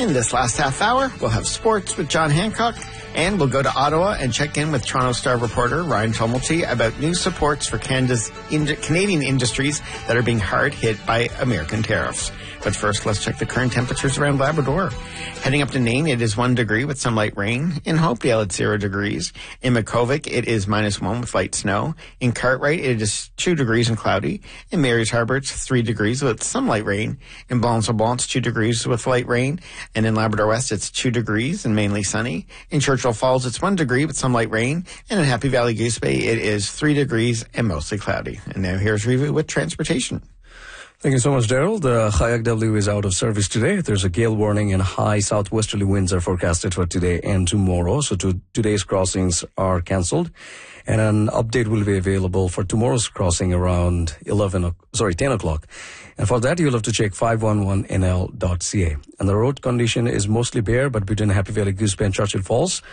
In this last half hour, we'll have sports with John Hancock, and we'll go to Ottawa and check in with Toronto Star reporter Ryan Tumulty about new supports for Canadian industries that are being hard hit by American tariffs. But first, let's check the current temperatures around Labrador. Heading up to Nain, it is 1 degree with some light rain. In Hopedale, it's 0 degrees. In Makkovik, it is -1 with light snow. In Cartwright, it is 2 degrees and cloudy. In Mary's Harbour, it's 3 degrees with some light rain. In Blanc-sur-Blanc, it's 2 degrees with light rain. And in Labrador West, it's 2 degrees and mainly sunny. In Churchill Falls, it's 1 degree with some light rain. And in Happy Valley Goose Bay, it is 3 degrees and mostly cloudy. And now here's Review with transportation. Thank you so much, Daryl. The Kayak W is out of service today. There's a gale warning and high southwesterly winds are forecasted for today and tomorrow. So today's crossings are cancelled. And an update will be available for tomorrow's crossing around 10 o'clock. And for that, you'll have to check 511nl.ca. And the road condition is mostly bare, but between Happy Valley Goose Bay and Churchill Falls,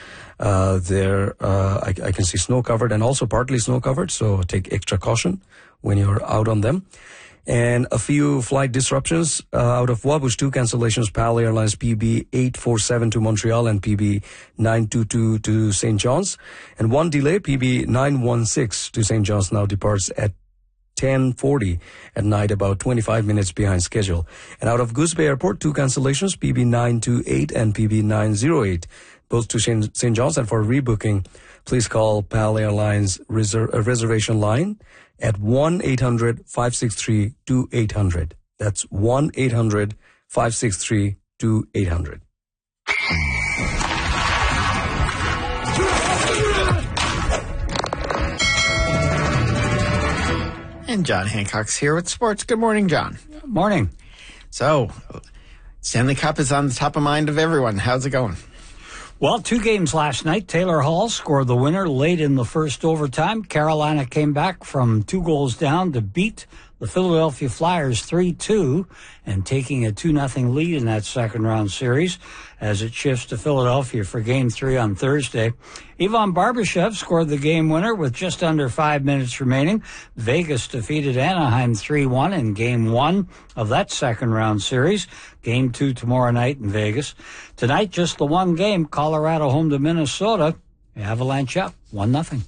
I can see snow covered and also partly snow covered. So take extra caution when you're out on them. And a few flight disruptions out of Wabush, 2 cancellations, PAL Airlines PB 847 to Montreal and PB 922 to St. John's. And 1 delay, PB 916 to St. John's now departs at 10:40 at night, about 25 minutes behind schedule. And out of Goose Bay Airport, 2 cancellations, PB 928 and PB 908, both to St. John's. And for rebooking, please call PAL Airlines reservation line at 1-800-563-2800. That's 1-800-563-2800. And John Hancock's here with sports. Good morning, John. Morning. So, Stanley Cup is on the top of mind of everyone. How's it going? Well, 2 games last night. Taylor Hall scored the winner late in the first overtime. Carolina came back from 2 goals down to beat the Philadelphia Flyers 3-2 and taking a 2-0 lead in that second round series as it shifts to Philadelphia for Game 3 on Thursday. Ivan Barbashev scored the game winner with just under 5 minutes remaining. Vegas defeated Anaheim 3-1 in Game 1 of that second round series. Game 2 tomorrow night in Vegas. Tonight, just the one game, Colorado home to Minnesota. Avalanche up 1-0.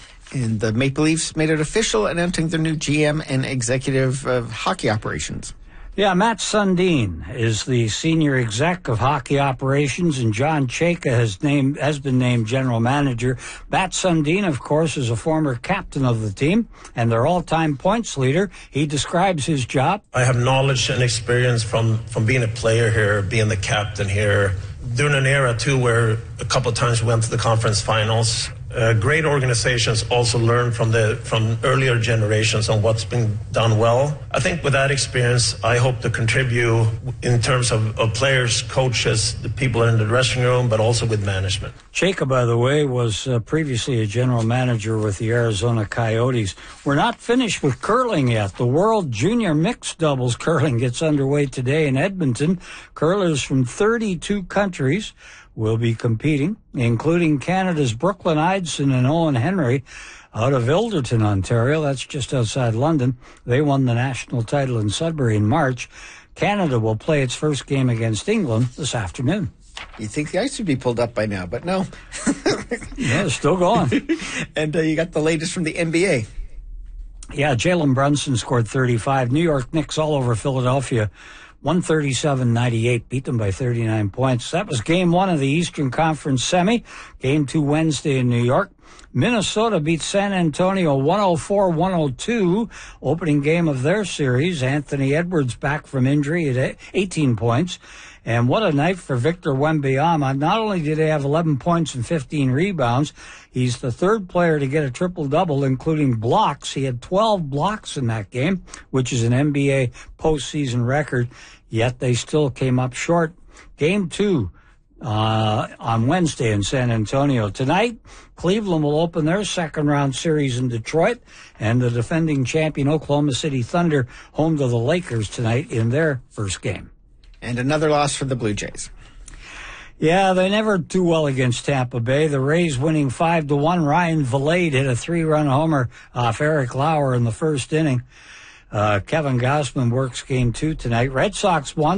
And the Maple Leafs made it official, announcing their new GM and executive of hockey operations. Yeah, Matt Sundin is the senior exec of hockey operations, and John Chayka has been named general manager. Matt Sundin, of course, is a former captain of the team and their all-time points leader. He describes his job. I have knowledge and experience from being a player here, being the captain here, during an era, too, where a couple of times we went to the conference finals. Great organizations also learn from earlier generations on what's been done well. I think with that experience, I hope to contribute in terms of players, coaches, the people in the dressing room, but also with management. Chayka, by the way, was previously a general manager with the Arizona Coyotes. We're not finished with curling yet. The World Junior Mixed Doubles Curling gets underway today in Edmonton. Curlers from 32 countries will be competing, including Canada's Brooklyn Eidson and Owen Henry out of Ilderton, Ontario. That's just outside London. They won the national title in Sudbury in March. Canada will play its first game against England this afternoon. You'd think the ice would be pulled up by now, but no. Yeah, it's still going. And you got the latest from the NBA. Yeah, Jalen Brunson scored 35. New York Knicks all over Philadelphia. 137-98, beat them by 39 points. That was Game 1 of the Eastern Conference Semi. Game 2 Wednesday in New York. Minnesota beat San Antonio 104-102, opening game of their series. Anthony Edwards back from injury at 18 points. And what a night for Victor Wembanyama. Not only did he have 11 points and 15 rebounds, he's the 3rd player to get a triple-double, including blocks. He had 12 blocks in that game, which is an NBA postseason record, yet they still came up short. Game 2 on Wednesday in San Antonio. Tonight, Cleveland will open their second-round series in Detroit, and the defending champion Oklahoma City Thunder home to the Lakers tonight in their first game. And another loss for the Blue Jays. Yeah, they never do well against Tampa Bay. The Rays winning 5-1. Ryan Vilade hit a 3-run homer off Eric Lauer in the first inning. Kevin Gausman works Game 2 tonight. Red Sox won